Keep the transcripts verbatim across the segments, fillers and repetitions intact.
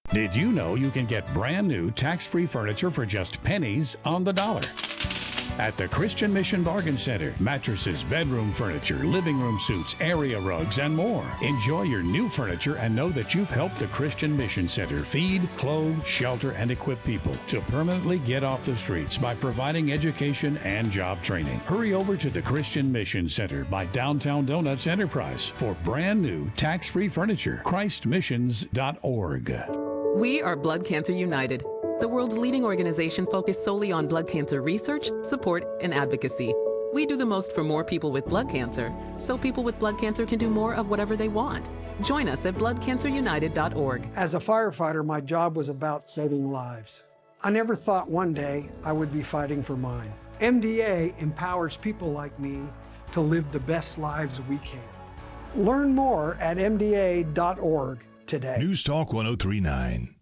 Did you know you can get brand new tax-free furniture for just pennies on the dollar? At the Christian Mission Bargain Center, mattresses, bedroom furniture, living room suites, area rugs, and more. Enjoy your new furniture and know that you've helped the Christian Mission Center feed, clothe, shelter, and equip people to permanently get off the streets by providing education and job training. Hurry over to the Christian Mission Center by Downtown Donuts Enterprise for brand new tax-free furniture. Christ Missions dot org. We are Blood Cancer United, the world's leading organization focused solely on blood cancer research, support, and advocacy. We do the most for more people with blood cancer, so people with blood cancer can do more of whatever they want. Join us at blood cancer united dot org. As a firefighter, my job was about saving lives. I never thought one day I would be fighting for mine. M D A empowers people like me to live the best lives we can. Learn more at M D A dot org today. News Talk one oh three point nine.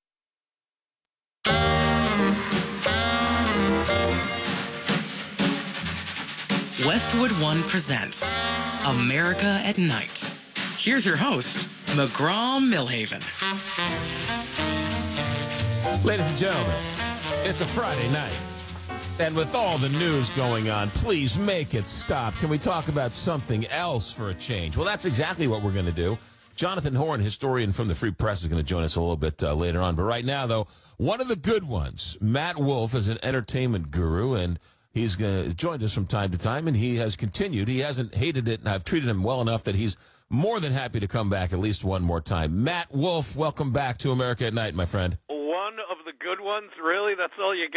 Westwood One presents America at Night. Here's your host, McGraw-Milhaven. Ladies and gentlemen, it's a Friday night. And with all the news going on, please make it stop. Can we talk about something else for a change? Well, that's exactly what we're going to do. Jonathan Horn, historian from the Free Press, is going to join us a little bit uh, later on. But right now, though, one of the good ones, Matt Wolf, is an entertainment guru, and he's going to join us from time to time, and he has continued. He hasn't hated it, and I've treated him well enough that he's more than happy to come back at least one more time. Matt Wolf, welcome back to America at Night, my friend. One of the good ones? Really? That's all you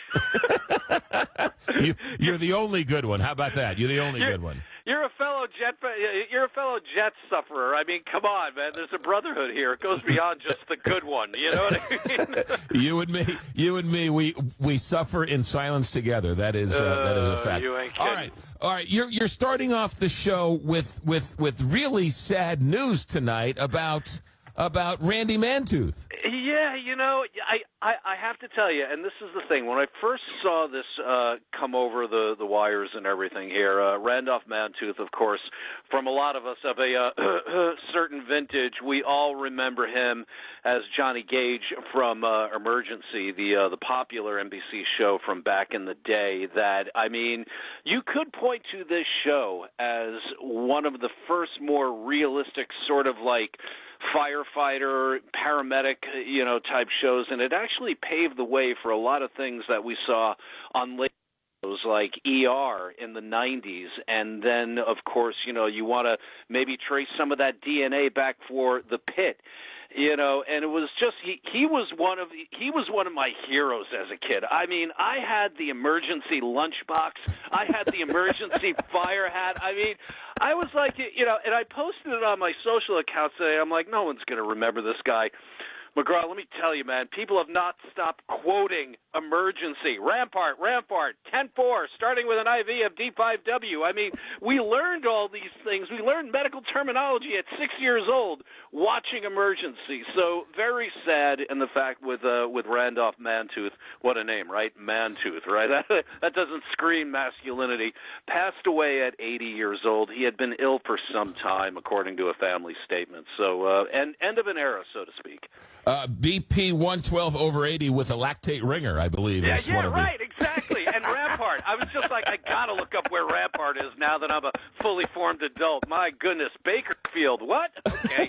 got? you, you're the only good one. How about that? You're the only you're, good one. You're a fellow jet. You're a fellow jet sufferer. I mean, come on, man. There's a brotherhood here. It goes beyond just the good one. You know what I mean? you and me, you and me, we we suffer in silence together. That is uh, uh, that is a fact. You ain't all right, all right. You're you're starting off the show with with with really sad news tonight about about Randy Mantooth. Yeah, you know, I, I, I have to tell you, and this is the thing. When I first saw this uh, come over the, the wires and everything here, uh, Randolph Mantooth, of course, from a lot of us of a uh, certain vintage, we all remember him as Johnny Gage from uh, Emergency, the uh, the popular N B C show from back in the day. That, I mean, you could point to this show as one of the first more realistic sort of like firefighter, paramedic, you know, type shows, and it actually paved the way for a lot of things that we saw on late shows like E R in the nineties, and then, of course, you know, you want to maybe trace some of that D N A back for The Pit. You know, and it was just he, he was one of he was one of my heroes as a kid. I mean, I had the emergency lunchbox, I had the emergency fire hat. I mean, I was like, you know, and I posted it on my social accounts today. I'm like, no one's going to remember this guy. McGraw, let me tell you, man, people have not stopped quoting Emergency, Rampart, Rampart, ten four, starting with an I V of D five W. I mean, we learned all these things. We learned medical terminology at six years old watching Emergency. So very sad in the fact with uh, with Randolph Mantooth. What a name, right? Mantooth, right? That, that doesn't scream masculinity. Passed away at eighty years old. He had been ill for some time, according to a family statement. So uh, end, end of an era, so to speak. Uh, B P one twelve over eighty with a lactate ringer, I believe. Yeah, is yeah, one of right, the... exactly. And Rampart. I was just like, I got to look up where Rampart is now that I'm a fully formed adult. My goodness, Bakerfield, what? Okay.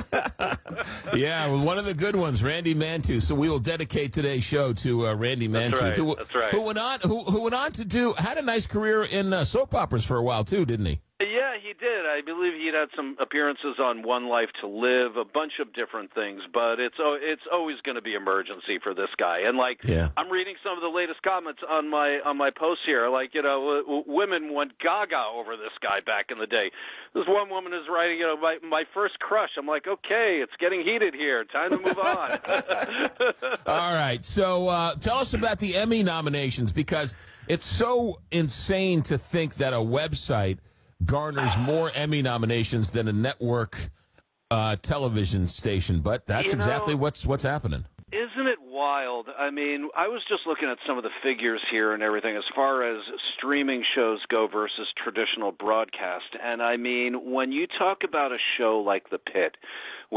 Yeah, well, one of the good ones, Randy Mantooth. So we will dedicate today's show to uh, Randy Mantooth. That's right, who, that's right. Who went on, who, who went on to do, had a nice career in uh, soap operas for a while, too, didn't he? Yeah, he did. I believe he'd had some appearances on One Life to Live, a bunch of different things, but it's oh, it's always going to be Emergency for this guy. And like, yeah. I'm reading some of the latest comments on my on my posts here. Like, you know, w- women went gaga over this guy back in the day. This one woman is writing, you know, my my first crush. I'm like, okay, it's getting heated here. Time to move on. All right. So uh, tell us about the Emmy nominations, because it's so insane to think that a website garners more Emmy nominations than a network uh, television station, but that's you know, exactly what's what's happening. Isn't it wild? I mean, I was just looking at some of the figures here and everything as far as streaming shows go versus traditional broadcast, and I mean, when you talk about a show like The Pit,